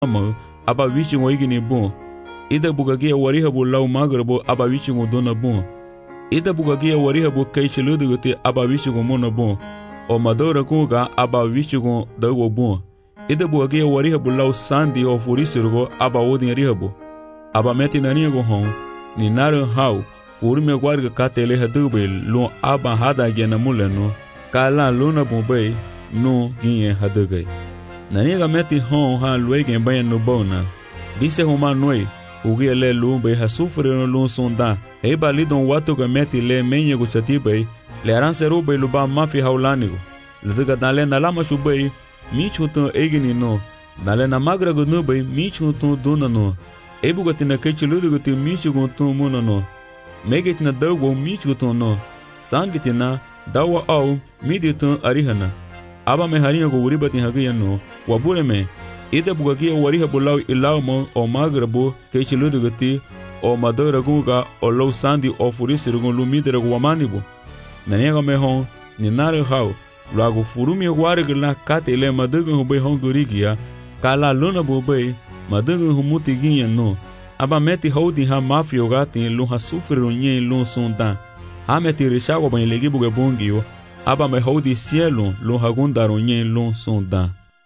ama aba wichingo igini bon. Ida bugagia warihabu lau magrabo aba wichingo dona bon. Ida bugagia warihabu kaichiluduguti aba wichingo mona bon. O madora kunga aba wichingo dago bon. Ida bugagia warihabu lau sandi o furisirugo aba odin rihabu. Aba meti naniago hon, ni naran hau, furume guarga katele hadube lo aba hada gena muleno, kala luna bombay, no ginye hadugai. Naniga meti hon ha luegen bayan no bona. Disse homa noi, ugia le lumbe ha sufre no lun sonda. Eba lidon watu ga meti le menye gu chatibay, le aranseru bay luba mafi haulanigo. Ladaga dale nalama shubay, michutun egini no. Dale na magra gu nubay, michutun duna no. Ebugat na kaichiluduguti michugutun muna no. Megit na dawo michugutun no. Sangiti na dawa au miditun arihana. Aba me harinha go uribati hagiya no. Wabure me. Ida bugagia wariha bulau ilau mo o magrabo kaichiluduguti o madora guga o low sandi o furisirugun lumidere go wamanibu. Naniaga me hon ni nare hau. Lago furumi warigla kate le madugun hubay hon gurigia. Kala luna bubay. Madangu humuti ginha no. Aba meti holding ha mafio gati lu ha sufre nye lu sonda. Ha meti rishago ban legi buge bongio. Aba me holdi cielo lu ha gundaro nye lu sonda.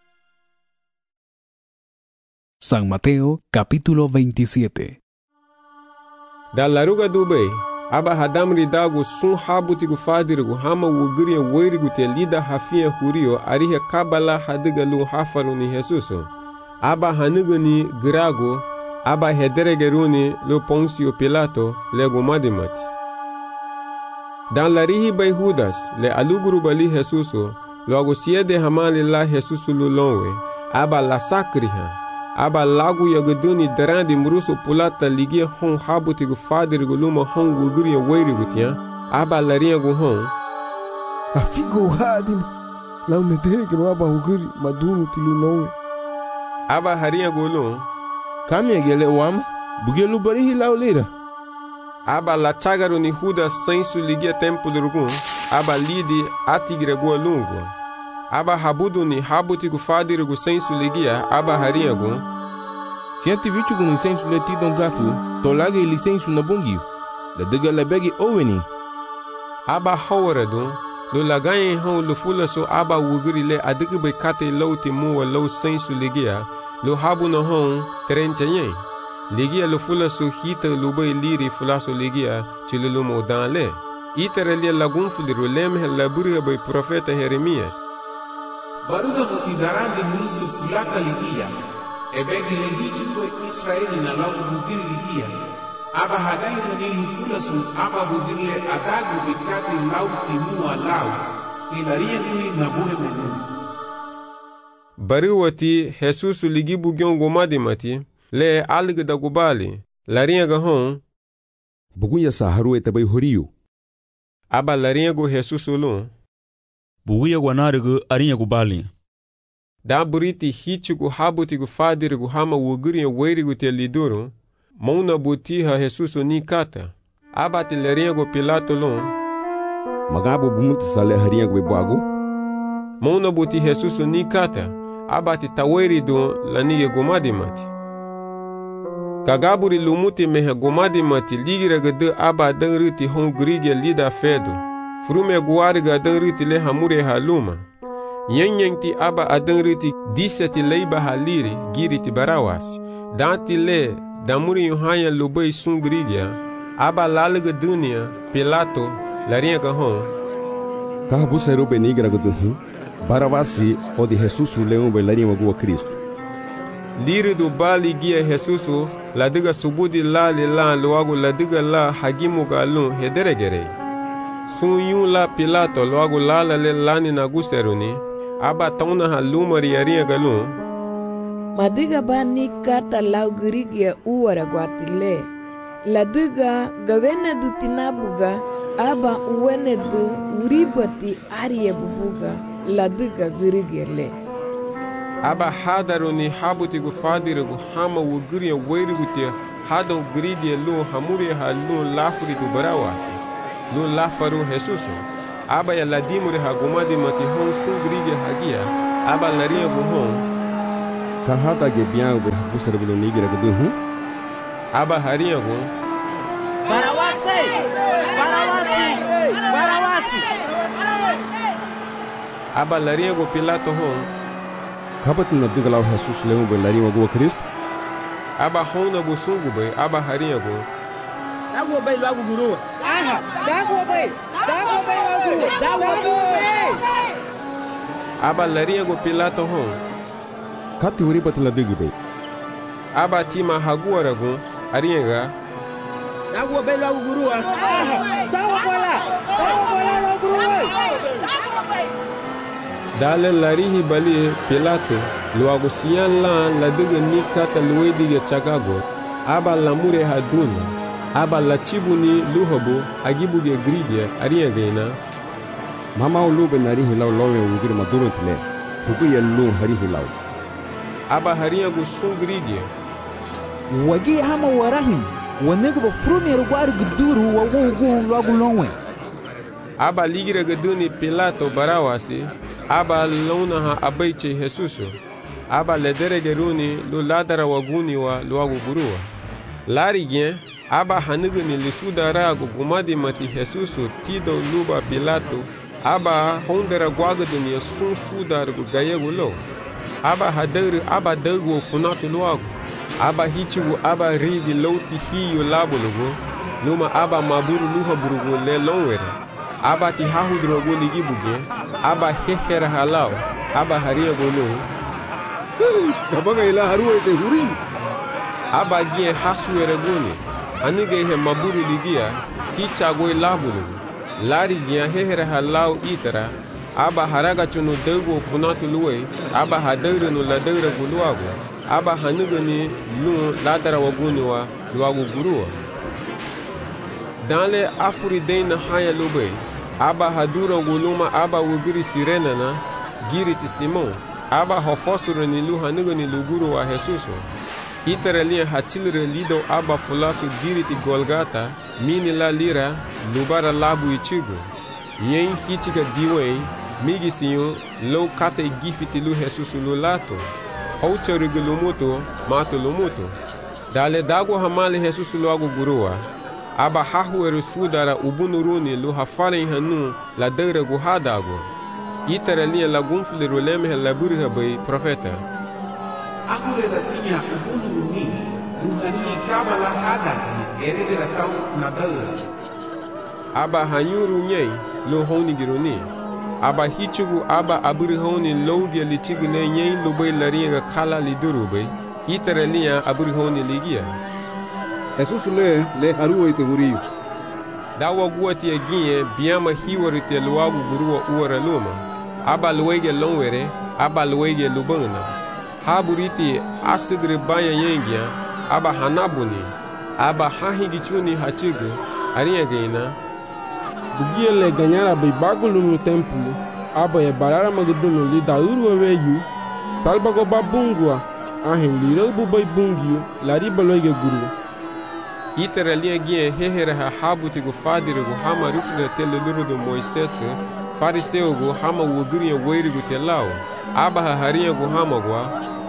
San Mateo capítulo 27. Da laruga dube. Aba hadamri dago sun habutigu fadirigu hama wugriya weirigu te lida hafia hurio arihe kabala hadiga lu hafaru ni Jesuso. Aba hanugani grago, aba hederegeruni lo Poncio Pilato le gomadimati. Dan la rihi bay Judas le aluguru bali Jesuso, logo siede hamali la Jesusu lulonwe, aba la sakriha, aba lagu yagaduni darandi muruso pulata ligia hon habutigu fadirigu luma hon wuguri weirigu tia, aba la riagu hon. Afigo hadin, la uneteregero aba wuguri madunu tilulonwe. Aba haria golo kami gele wam bugelu barihi laulira. Aba la chagaro ni Judas sensu ligia tempo durgun. Aba lidi atigre go lungo. Aba habudu ni habuti gu fadiri gu sensu ligia. Aba haria go Fiati vichu gu ni sensu leti don gafu. Tolage ili sensu na bungi. La dega la begi oweni. Aba hawaradu lo lagaye hon lo fula so aba wuguri le adigi be kate lauti muwa lau sensu ligia. Lo habu no hon terenchaye. Ligia lo fula so hita lo bay liri fula so ligia chilulu mo dan le. Itere lia lagun fuliru lemhe laburi bay profeta Jeremias. Baruga motidarandi musu fulata ligia. Ebegi le hichi kwe Israeli na lau bugiri ligia. Aba hadai hanilu fula so aba bugiri le adagu bikati lauti muwa lau. Inaria nui nabuhe menuni. Bariwati Jesusu ligi bugyon gomadimati le alga da gubali larinha gahon bugunya saharu etabai horiu aba larinha go Jesusu lo buguya gwanarigu arinha gubali da buriti hichigu habutigu fadirigu hama wuguriya weirigu te lidoro mauna butiha Jesusu ni kata aba te larinha go Pilato lo magabo bumuti sale harinha go bwago mauna buti Jesusu ni kata abati taweri do laniye gomadimati. Kagaburi lumuti mehe gomadimati ligiraga de aba dangriti hon grige lida fedo. Frume guariga dangriti le hamure haluma. Nyenyengti aba adangriti diseti leiba haliri giriti barawasi. Danti le damuri yuhanya lubei sun grigya. Aba laliga dunia Pilato laringa hon. Kahabu seru benigraga duhu. Barawasi o de Jesusu leão bailaria magua Cristo. Liri do bali guia Jesusu la diga subudi la le la loago la diga la hagimu galun hederegere. Sun yun la Pilato loago la le lani na guseruni aba tauna haluma riaria galun. Madiga bani kata lau girigia uara guatile. La diga gavene du tinabuga aba uwene du uribati arie bubuga. La diga girigerle. Aba hadaruni habutigu fadirigu hama wuguriya weirigu te hadon gridia lu hamuri halu lafuri du barawasi. Lu lafaru Jesusu. Aba ya ladimuri hagumadi mati hon sun gridia hagia. Aba laria guhon. Kahata ge biang be busar bulo nigira gudu. Aba haria go. Barawasi! Barawasi! Barawasi! Aba laria go Pilato hon. Kabatin na digalau Jesus leung be lari go Cristo. Aba hona go sungu be aba haria go. Dago bay lagu guru. Aha, dago bay lagu. Dago bay. Aba laria go Pilato hon. Kati wuri batla digi be. Aba tima haguara go arienga. Dago bay lagu guru. Aha, dago bola lagu guru. Dale larihi bali Pilato luago sian la digi ni kata luedi ge chagago. Aba lamure haduna. Aba la chibuni luhobo agibuge gridia arienga. Mama ulube nari hilau lowe ungir maduro tile. Huku ya lu hari hilau. Aba haria go sungridia. Wagi hama warahi. Wanega ba frumi rugwari guduru wa wugu lagu lonwe. Aba ligira geduni Pilato barawasi. Aba lona ha abaiche Jesuso. Aba ledere geruni lu ladara waguni wa luagu gurua. Lari gen. Aba hanigani lisudara go gumadi mati Jesuso tido luba Pilato. Aba hondera guagadani sun sudar go gayego lo. Aba hadere aba dago funatu luago. Aba hichigu aba ridi loti hiyo labologo. Luma aba maburu luha burugo le longwere. Aba ti hahudrogo ligibuge. Aba hehera halao. Aba haria go lo. Kabaga ila haruwa ite huri. Aba gie hasuere goni. Anige he maburu ligia. Hichago labologo. Lari gia hehera halao itara. Aba haraga chunu dago funatu luwe. Aba hadere no ladere guluago. Aba hanigani lu ladara waguni wa luago gurua. Danle afuri deina haya lube. Aba hadura guluma aba wugiri sirena na giri Simon. Aba hofosuru ni lu hanigani luguru wa Jesuso. Itara lia hachilre lido aba fulasu giri ti Golgata. Mini la lira lubara labu ichigo. Yen hichiga diwe migi siyo lo kate gifiti lu Jesusu lu lato. Haucharigu lumuto mato lumuto. Dale dago hamale Jesusu lu agu gurua. Aba hahueru sudara ubunuruni lu hafaren hanu la deure gu hadago. Itara lia la gunfle ruleme la burha bay profeta. Agure da tinha ubunuruni luhani kabala hadagi eredera tau na deure. Aba hanyuru nyei lo honi gironi. Aba hichugu aba aburihoni logia lichigune nyei lubay laringa kala lidurubay. Itara lia aburihoni ligia. Jesus le haruwa ite huri. Dawa guati aginye biama hiwarite luagu gurua uara luma. Aba luege longwere, aba luege lubana. Haburiti asigre banya yengia, aba hanabuni. Aba hahigichuni hachigu, ariagena. Bugie le ganyara be bagulu no templo. Aba e barara magduno li dauru weyu. Salbago babungwa. Ahin liro bubai bungio, lariba loige guru. Itara lia gie hehera ha habuti gu fadire gu hama rufle tele luru do Moises. Fariseo gu hama wuguriya weiri gu telao. Aba ha haria gu hama gua.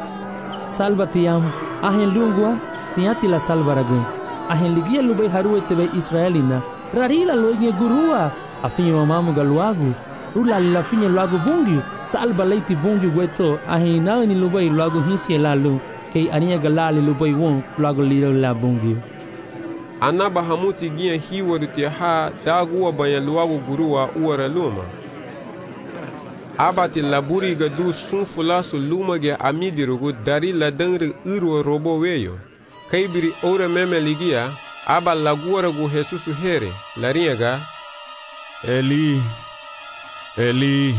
Salvatiam, ahin lungwa, siati la salvaragun. Ahin ligia lubai haruwe tebe Israelina. Rarila loige gurua. Afinyo mamamu galuagu. Rula la finye luagu bungiu. Salva leiti bungiu weto. Ahin nao ni lubai luagu hinsi lalu. Kei ania galali lubai won luagu liro la bungiu. Anaba hamuti gie hiwaruti ha daguwa banya luagu gurua uara luma. Abati laburi gadu sun fulasu luma ge amidirugu dari ladangri urwa robo weyo. Kaibiri ora meme ligia, aba laguara gu Jesusu here, lariaga. Eli, Eli,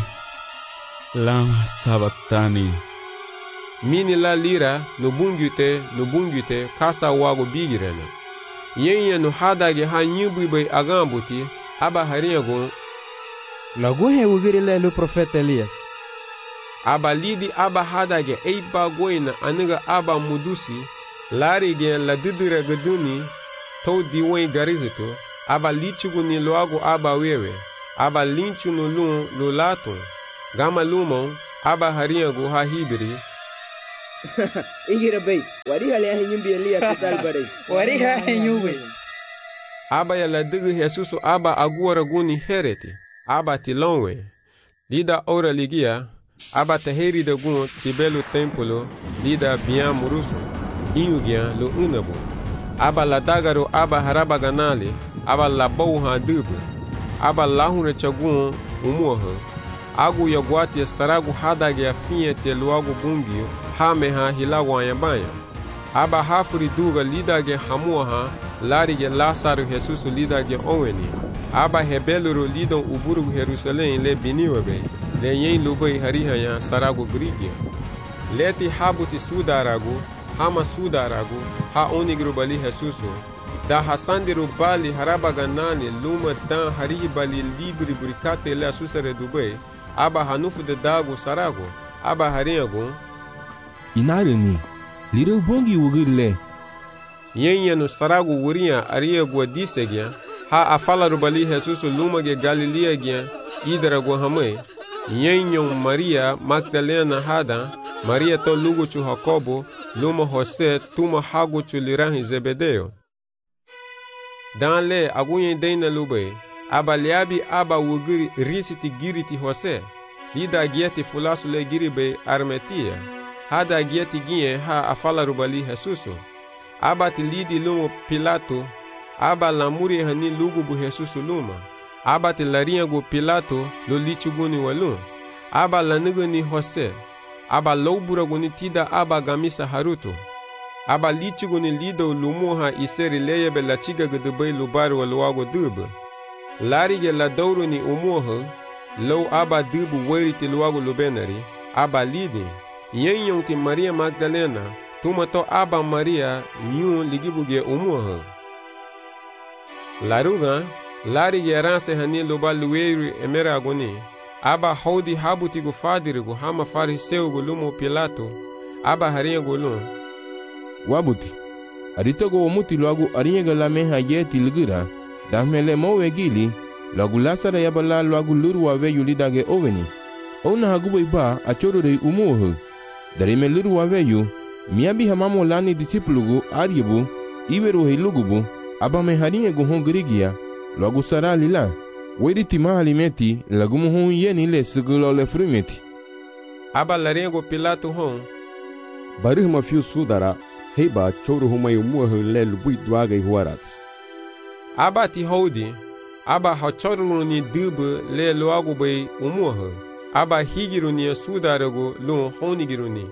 lama sabatani. Mini la lira, nubungute, kasa wago bigirena. Yenya no hadage ha nyubu bay agambuti, aba hariago. Lagu he wugiri le profeta Elias. Aba lidi aba hadage eiba goina aniga aba mudusi, lari gen la didira gaduni, to diwen garihito, aba lichugu ni loago aba wewe, aba linchu no lun lo laton, gama lumon, aba hariago ha hibiri. Ingira bay. Wari hale ahinyumbi Elia salbare. Wari ahinyumbi. Aba ya ladigu Jesusu aba aguara guni hereti. Aba tilonwe. Lida ora ligia. Aba taheri da gun tibelu templo. Lida bian murusu. Inyugian lo unabu. Aba ladagaro aba haraba ganali. Aba labou ha dubu. Aba lahunre chagun umuoha. Agu ya guati estaragu hadage a finha te luagu bungio. Hame ha hilagu ayabanya. Aba hafuri duga lidage hamuaha. Larige Lázaro Jesus lidage oweni. Aba hebeluru lidon uburu Jerusalém le biniwabe. Le yen lubai harihaya saragu grigia. Leti habuti sudaragu. Hama sudaragu. Ha onigru bali Jesusu. Da hasandiru bali harabaganani luma dan harihi bali libri burikate le asusare dubai. Aba hanufu de dagu saragu. Aba hariagu. Inarani. Lireu bongi wugirle. Yenye no saragu wuria ariagu disegya. Ha afala rubali Jesusu luma ge Galilea gya. Idaragu hamay. Yenye Maria Magdalena hada. Maria to lugu chu Jacobo. Luma Jose tuma hagu chu lirahi Zebedeo. Dan le agunye deina lube. Aba liabi aba wugiri risiti giriti Jose. Lida gieti fulasu le giribe armetia. Hada gieti ginye ha afala rubali Jesusu. Aba tilidi lumo Pilato. Aba lamuri hani lugu bu Jesusu luma. Aba tilarinha gu Pilato lo lichuguni walun. Aba lanuguni Jose. Aba loubura tida aba gamisa haruto. Aba lichuguni lido lumuha iseri leyebe la chiga gudubai lubaru waluago dubu. Larige la douruni umuha. Low aba dubu weriti luago lubenari. Aba lidi. Yenyon ti Maria Magdalena. Tumato aba Maria nyun ligibuge umuha. Laruga. Larige ranse hani luba luweru emera agoni. Aba hodi habuti gu fadirigu hama fariseu gu lumo Pilato. Aba harinha gulun. Wabuti. Aritogo omuti logo arinha galameha yeti ligira. Damele mowe gili. Logo lasara yabala logo luru wave yulidage oveni. Ona hagubo iba achorore umuohu. Darime luru wave yu. Miabi hamamo lani disipulugu aryebu. Iweru hilugubu. Aba me harinha gu hongrigia. Logo sara lila. Wediti mahalimeti lagumu hon yeni le segulo le frumeti. Aba larengo Pilato hon. Barih ma fiu sudara. Heba choro humay umuohu le lubui duaga ihuarats. Aba ti hodi. Aba hachorunu ni dubu le luagu bay umuohu. Aba higiru ni sudarago lo honigiru ni.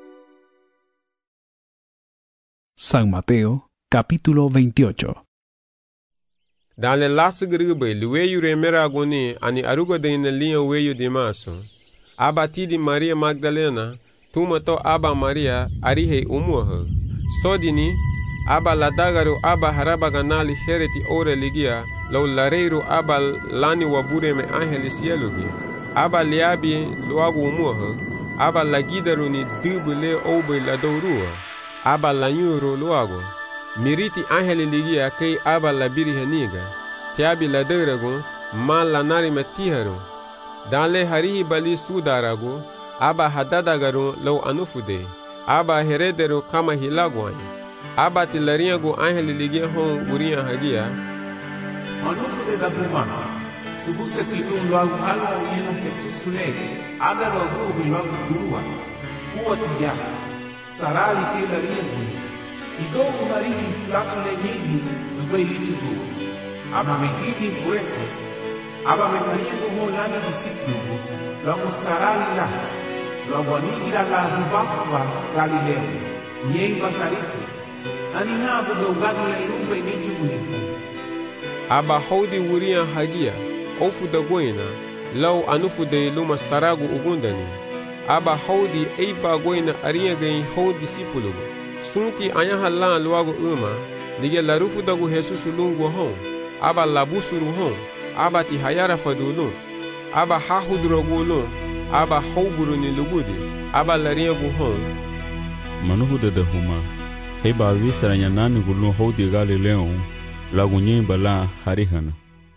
San Mateo, capítulo 28. Dans le lasgribe luweyu remera goni ani arugo de in linha weyu de maso. Aba tidi Maria Magdalena, tumato aba Maria arihe umuha. Sodini, aba ladagaru aba harabaganali hereti ore ligia, lau lareiru aba lani wabure me angelis yelugi. Aba liabi luagu umuha, aba lagidaru ni dubule obe ladorua. Aba lanyuru luagu. Miriti angeli ligia kei aba labiri heniga. Tiabi laderagu, ma lanari metiharu. Danle harihi bali sudaragu, aba hadadagaru lau anufude. Aba herederu kama hilagwani. Aba tilariagu angeli ligia hon uria hagia. Anufude da buma. Subuse kilun luagu alwa yenu kesusule. Aga luagu luagu durua. Uwa tiya. Sarali ke lariagu. Idogo marihi fulasu legini dubai lichugu. Aba mehidi fuese. Aba mehariego ho lana disiplugu. Logo sarali la. Logo nigira la rubakwa Galileo. Nyeiba tarifi. Anihabu dogano le lumba lichugu niku. Aba hodi wuria hagia. Ofu da goina. Lau anufu de luma saragu ugundani. Aba hodi eiba goina ariagain ho disiplugu. Sunti anya halan luago uma, lige larufu dagu Jesusu lungu hon, aba labusuru hon, aba ti hayara fadulun, aba hahudrogulun, aba houburu ni lugudi, aba lariagu hon. Manuhu de huma, heba visara nyanani gulun hodi Galileo, lagu nyimba la harihana.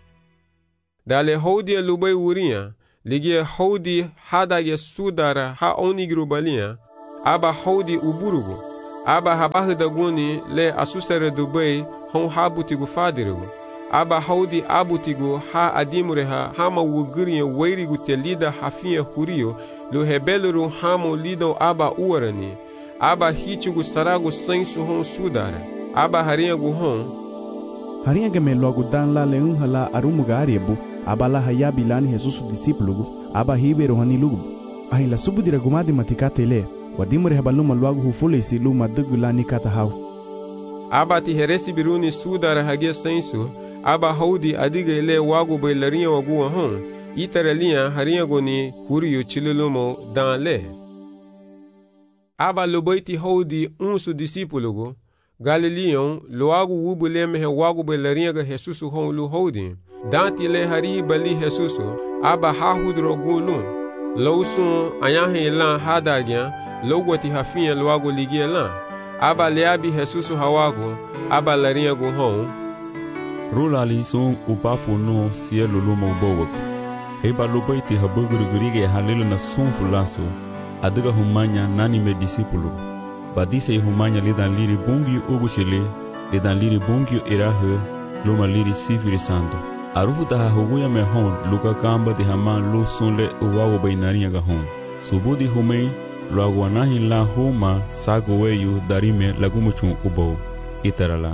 Dale hodi lubai uria, lige hodi hadage sudara ha onigru balia, aba haudi uburugu, aba habahidaguni le asusere dubai hon habutigu fadirigu, aba haudi abutigu ha adimureha hama wuguriye weirigu te lida hafiya huriyo lu hebeluru hamo lido aba uarani, aba hichigu saragu sensu hon sudara, aba hariyagu hon Haringa me logo dan la leun hala arumuga ariebu, aba la haya bilani Jesus discípulo, aba hibero hani lugu. Ahi la subudira gumadi matikate le, wadimure habaluma luagu hufule si luma dugulani kata hau. Aba ti heresi biruni sudara hagia sensu, aba haudi adiga ile wagu bailariya wagu hon, itaralia hariyago ni huriyo chilulumo dan le. Aba lubaiti haudi unsu discípulo Galileon loagu wubule mehe wagu belariaga Jesusu hon lu hodi danti le hari bali Jesusu aba hahudro gulun lawsun ayahe lan hadagya logwati hafia loagu ligia lan aba leabi Jesusu hawagu aba lariagu hon Rulali son ubafu no cielo lumo bowak heba lubaiti habugurigurige halilu na son fulaso adiga humanya nani me discípulo Badise humanya lidan liri bungyu ugushele, lidan liri bungyu irahe, luma liri sifiri sando. Arufu taha huguya me hon, luka kamba di haman lu sunle uwawo bainaria ga hon. Subudi humei, lo aguanahin la huma sago weyu darime lagumuchun ubo. Itarala.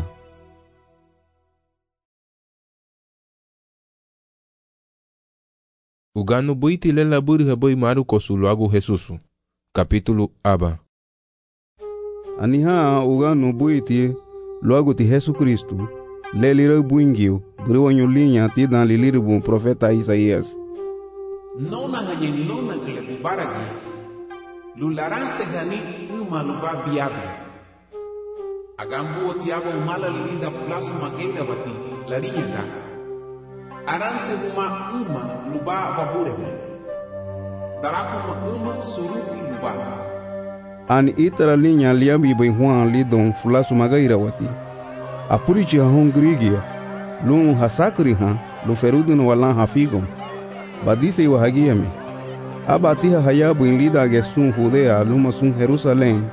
Uganu buiti lela buri haboi maru kosu luagu Jesusu. Capítulo aba. Aniha uganu buiti logo ti Jesus Cristo lelira buingio briwanyo linha ti dan lilira bun profeta Isaías Nona hanye nona gele bubaragi lularanse gani uma luba biabe agambu tiago mala linda flasu magenda bati larinya da aranse uma luba babureme daraku uma suruti luba An itara linha liambi bem Juan lidon fulasu magaira wati. A purichi ha hongrigia. Lun hasakri ha, lu ferudu no walan hafigom. Badise wa hagiame. Abatiha hayabu in lida gesun Judea luma sun Jerusalém